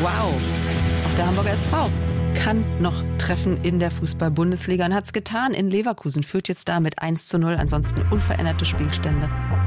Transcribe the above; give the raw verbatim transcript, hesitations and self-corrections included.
Wow, auch der Hamburger S V kann noch treffen in der Fußball-Bundesliga und hat es getan in Leverkusen, führt jetzt damit eins zu null, ansonsten unveränderte Spielstände.